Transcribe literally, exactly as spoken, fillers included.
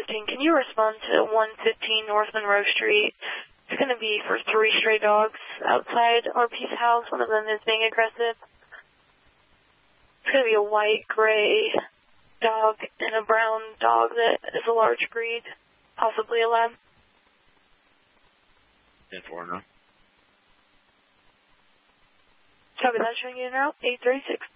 fifteen, can you respond to one fifteen North Monroe Street? It's going to be for three stray dogs outside our Peace House. One of them is being aggressive. It's going to be a white, gray dog and a brown dog that is a large breed, possibly a lab. ten four, no. Copy that, showing you now, eight three six.